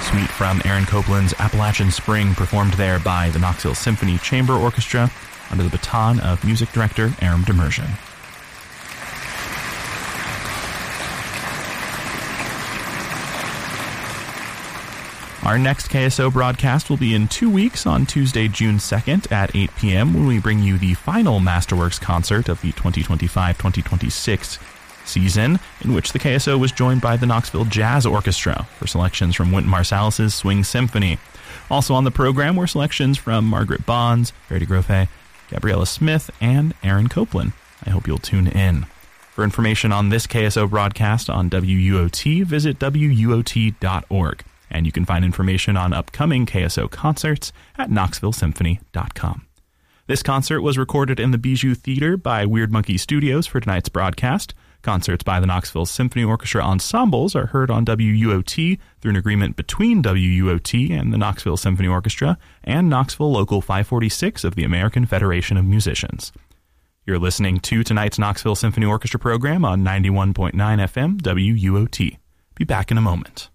suite from Aaron Copland's Appalachian Spring, performed there by the Knoxville Symphony Chamber Orchestra under the baton of music director Aram Demirjian. Our next KSO broadcast will be in 2 weeks on Tuesday, June 2nd at 8 p.m. when we bring you the final Masterworks concert of the 2025-2026 season, in which the KSO was joined by the Knoxville Jazz Orchestra for selections from Wynton Marsalis' Swing Symphony. Also on the program were selections from Margaret Bonds, Verdi Grofé, Gabriella Smith, and Aaron Copland. I hope you'll tune in. For information on this KSO broadcast on WUOT, visit WUOT.org. And you can find information on upcoming KSO concerts at KnoxvilleSymphony.com. This concert was recorded in the Bijou Theater by Weird Monkey Studios for tonight's broadcast. Concerts by the Knoxville Symphony Orchestra ensembles are heard on WUOT through an agreement between WUOT and the Knoxville Symphony Orchestra and Knoxville Local 546 of the American Federation of Musicians. You're listening to tonight's Knoxville Symphony Orchestra program on 91.9 FM WUOT. Be back in a moment.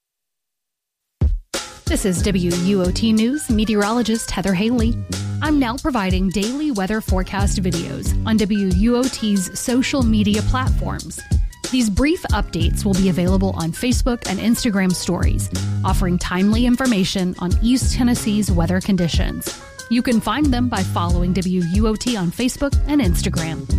This is WUOT News meteorologist Heather Haley. I'm now providing daily weather forecast videos on WUOT's social media platforms. These brief updates will be available on Facebook and Instagram stories, offering timely information on East Tennessee's weather conditions. You can find them by following WUOT on Facebook and Instagram.